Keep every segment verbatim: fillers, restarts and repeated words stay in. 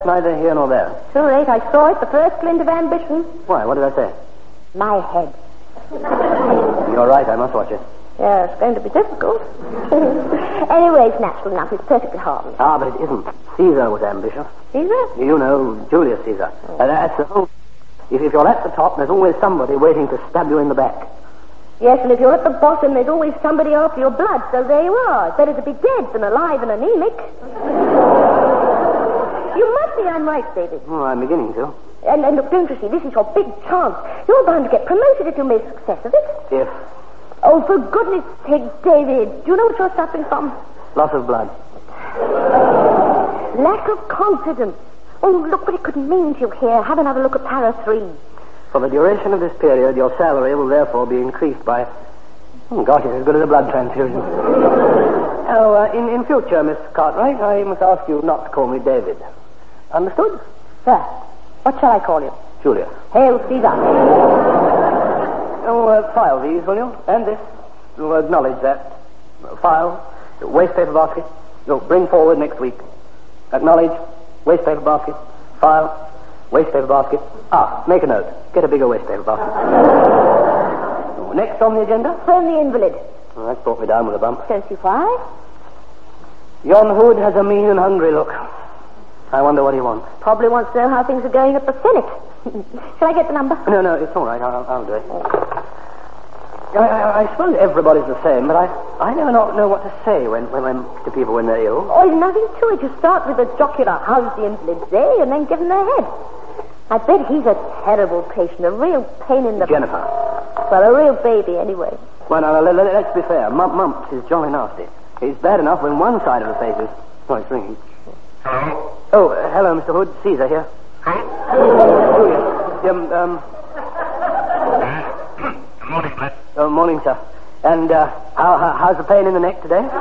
Neither here nor there. Too late. I saw it. The first glint of ambition. Why? What did I say? My head. You're right. I must watch it. Yeah, it's going to be difficult. Anyway, it's natural enough. It's perfectly harmless. Ah, but it isn't. Caesar was ambitious. Caesar? You know, Julius Caesar. Oh. Uh, that's the whole... If, if you're at the top, there's always somebody waiting to stab you in the back. Yes, and if you're at the bottom, there's always somebody after your blood, so there you are. It's better to be dead than alive and anemic. You must be, I'm right, David. Oh, I'm beginning to. And, and look, don't you see, this is your big chance. You're bound to get promoted if you make a success of it. If? Oh, for goodness sake, David, do you know what you're suffering from? Loss of blood. Lack of confidence. Oh, look what it could mean to you here. Have another look at Para three. For the duration of this period, your salary will therefore be increased by... Oh, gosh, it's as good as a blood transfusion. oh, uh, in, in future, Miss Cartwright, I must ask you not to call me David. Understood? Sir, what shall I call you? Julius. Hail Caesar. Oh, uh, file these, will you? And this. You'll acknowledge that. File. Waste paper basket. You'll bring forward next week. Acknowledge. Waste paper basket. File. Waste paper basket. Ah, make a note. Get a bigger waste paper basket. Next on the agenda? Phone the invalid. Oh, that's brought me down with a bump. Don't you why? Yon Hood has a mean and hungry look. I wonder what he wants. Probably wants to know how things are going at the Senate. Shall I get the number? No, no, it's all right. I'll, I'll do it. I, I, I suppose everybody's the same, but I, I never know, know what to say when, when, when to people when they're ill. Oh, there's nothing to it. You start with a jocular, how's the invalid day, and then give them their head. I bet he's a terrible patient, a real pain in the... Jennifer. Well, a real baby, anyway. Well, now, let, let, let's be fair. Mump, mumps is jolly nasty. It's bad enough when one side of the face is... Oh, it's ringing. Hello? Oh, uh, hello, Mister Hood. Caesar here. Who? Julius. Um, um... Uh, good morning, Brett. Oh, morning, sir. And, uh, how, how, how's the pain in the neck today? Brett,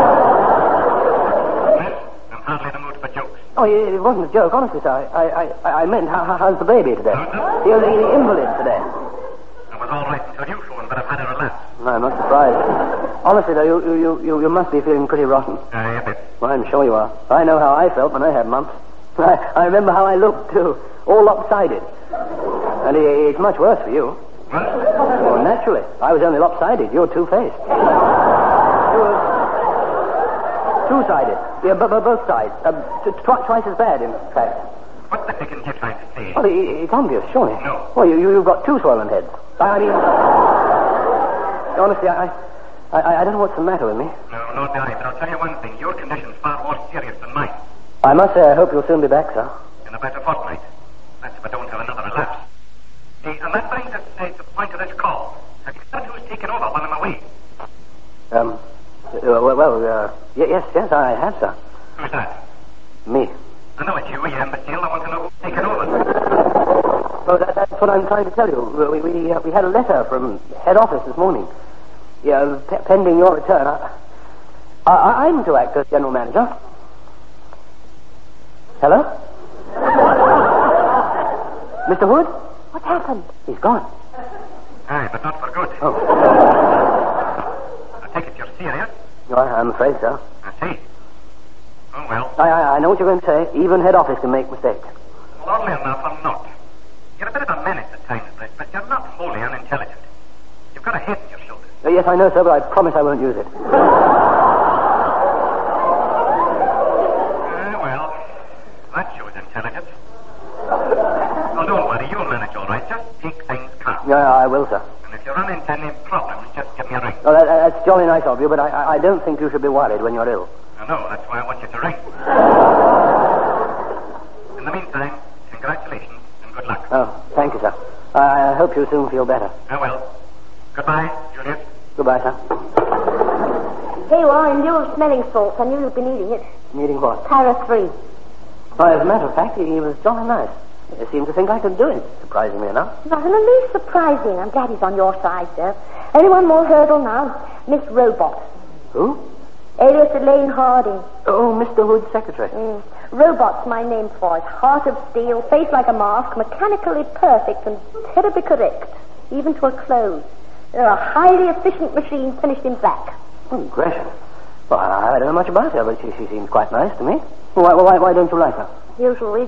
I'm hardly in the mood for jokes. Oh, it, it wasn't a joke, honestly, sir. I, I, I, I meant, how, how- how's the baby today? No, no. The, the, the invalid today. I was all right until you phoned, but I've had a relapse. No, I'm not surprised. Honestly, though, you, you, you, you must be feeling pretty rotten. Uh, a bit. Well, I'm sure you are. I know how I felt when I had mumps. I, I remember how I looked, too. All lopsided. And it, it's much worse for you. What? Well, naturally. I was only lopsided. You're two-faced. You were two-sided. Yeah, but, but both sides. Uh, t- tw- twice as bad, in fact. What the dickens are you trying to say? Well, it, it's obvious, surely. No. Well, you, you, you've got two swollen heads. I, I mean... honestly, I, I, I don't know what's the matter with me. No, nor do I, but I'll tell you one thing. Your condition's far more serious than mine. I must say I hope you'll soon be back, sir. In about a fortnight. That's if I don't have another relapse. See, and that brings us uh, to the point of this call. Have you heard who's taken over while I'm away? Um, uh, well, well uh, y- yes, yes, I have, sir. Who's that? Me. I know it's you, you imbecile. I want to know who's taken over. Well, that, that's what I'm trying to tell you. We, we, uh, we had a letter from head office this morning. Yeah, p- pending your return. I, I, I'm to act as general manager. Hello? Mister Hood? What happened? He's gone. Aye, but not for good. Oh. I take it you're serious. No, I, I'm afraid so. I see. Oh, well. I, I, I know what you're going to say. Even head office can make mistakes. Well, oddly enough, I'm not. You're a bit of a menace at times, Brett, but you're not wholly unintelligent. You've got a head on your shoulders. Uh, yes, I know, sir, but I promise I won't use it. Uh, well, that shows intelligence. Oh, don't worry, you'll manage all right. Just take things calm. Yeah, I will, sir. And if you run into any problems, just give me a ring. Oh, that, that's jolly nice of you, but I, I don't think you should be worried when you're ill. I know, that's why I want you to ring. In the meantime, congratulations and good luck. Oh, thank you, sir. I, I hope you soon feel better. I will. Goodbye, Julius. Goodbye, sir. Here you are in lieu of smelling salts. I knew you'd been eating it. Meeting what? Para three. Well, as a matter of fact, he, he was jolly nice. He seemed to think I could do it, surprisingly enough. Not in the least surprising. I'm glad he's on your side, sir. Only one more hurdle now. Miss Robot. Who? Alias Elaine Harding. Oh, Mister Hood's secretary. Mm. Robot's my name for it. Heart of steel, face like a mask, mechanically perfect and terribly correct, even to a close. They're a highly efficient machine finished in black. Oh, gracious. Well, I, I don't know much about her, but she, she seems quite nice to me. Why, why, why don't you like her? Usually